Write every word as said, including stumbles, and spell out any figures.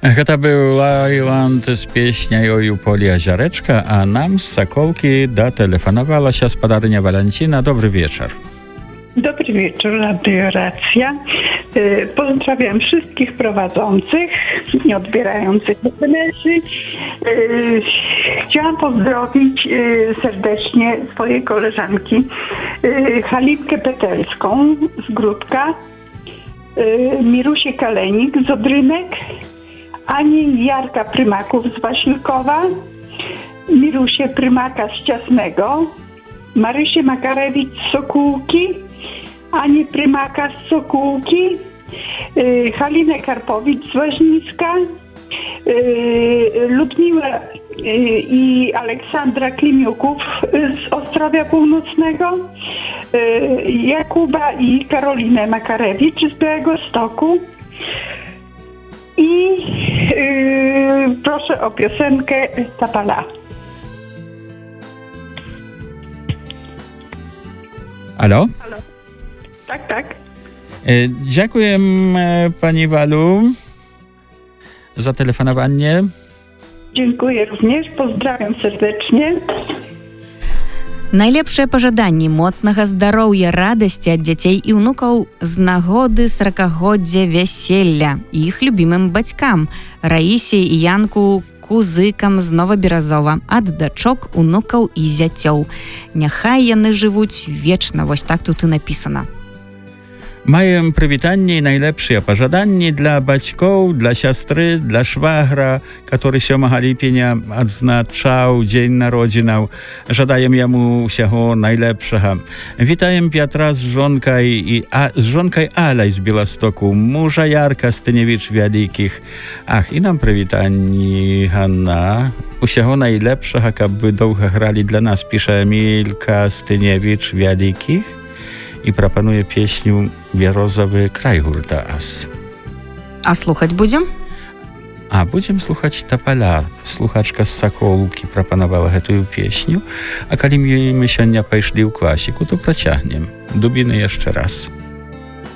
Гэта быў Лайланд з песняй «Ой у полі азярeczka», а нам з Саколкі датэлефанавала гаспадарыня Валянціна. Dobry wieczór. Dobry wieczór, radioracja. Pozdrawiam wszystkich prowadzących, nie odbierających es em esy. Chciałam pozdrowić serdecznie swojej koleżanki Halinkę Petelską z Gródka, Mirusię Kalenik z Odrynek, Ani Jarka Prymaków z Wasilkowa, Mirusię Prymaka z Ciasnego, Marysię Makarewicz z Sokółki, Anię Prymaka z Sokółki, y, Halinę Karpowicz z Łaźniska, y, Ludmiłę y, i Aleksandra Klimiuków z Ostrowia Północnego, y, Jakuba i Karolinę Makarewicz z Białegostoku. I y, proszę o piosenkę Tapala. Halo? Halo. Tak, tak. Dziękuję pani Walu za telefonowanie. Dziękuję również. Pozdrawiam serdecznie. Найлепшае пажаданне моцнага здароўя, радасці ад дзяцей і ўнукаў з нагоды саракагоддзя вяселля іх любімым бацькам Раісе і Янку Кузыкам з Новаберазова, ад дачок, унукаў і зяцёў. Няхай яны жывуць вечна, вось так тут і напісана. Маем прывітанне і найлепшыя пажаданні для бацькоў, для сястры, для швагра, который сёмага ліпеня адзначаў дзень народзінаў. Жадаем яму ўсяго найлепшага. Вітаем Пятра з жонкай і а, з жонкай Аляй з Беластоку, мужа Ярка Стыневіч вялікіх. Ах, і нам прывітанні, Ганна. Усяго найлепшага, каб вы доўга гралі для нас, піша Эмілька Стыневіч вялікіх. I proponuje pieśnię Bierozowy kraj gurta as. A słuchać będziemy? A będziemy słuchać Tapala. Słuchaczka z Sokolki proponowała tę pieśnię, a kiedy my się nie poszli w klasiku, to prociągniemy. Dubiny jeszcze raz.